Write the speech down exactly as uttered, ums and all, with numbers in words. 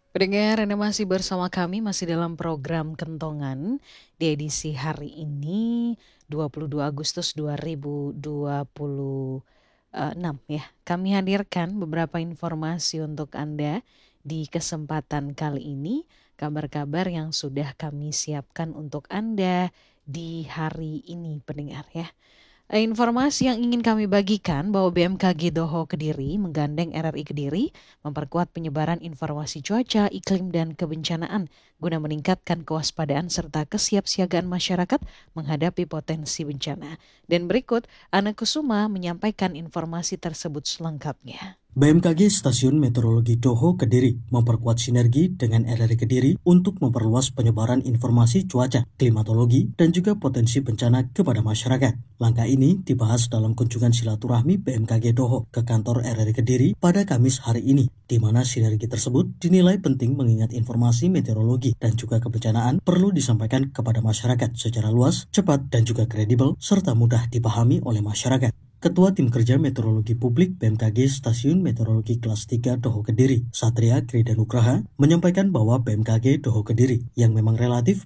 Pendengar, Anda masih bersama kami, masih dalam program Kentongan di edisi hari ini dua puluh dua Agustus dua ribu dua puluh enam ya. Kami hadirkan beberapa informasi untuk Anda di kesempatan kali ini, kabar-kabar yang sudah kami siapkan untuk Anda di hari ini pendengar ya. Eh, Informasi yang ingin kami bagikan bahwa B M K G Doho Kediri menggandeng R R I Kediri memperkuat penyebaran informasi cuaca, iklim, dan kebencanaan guna meningkatkan kewaspadaan serta kesiapsiagaan masyarakat menghadapi potensi bencana. Dan berikut, Ana Kusuma menyampaikan informasi tersebut selengkapnya. B M K G Stasiun Meteorologi Doho Kediri memperkuat sinergi dengan R R I Kediri untuk memperluas penyebaran informasi cuaca, klimatologi, dan juga potensi bencana kepada masyarakat. Langkah ini dibahas dalam kunjungan silaturahmi B M K G Doho ke kantor R R I Kediri pada Kamis hari ini, di mana sinergi tersebut dinilai penting mengingat informasi meteorologi dan juga kebencanaan perlu disampaikan kepada masyarakat secara luas, cepat, dan juga kredibel, serta mudah dipahami oleh masyarakat. Ketua Tim Kerja Meteorologi Publik B M K G Stasiun Meteorologi Kelas tiga Doho Kediri, Satria Krida Nugraha, menyampaikan bahwa B M K G Doho Kediri yang memang relatif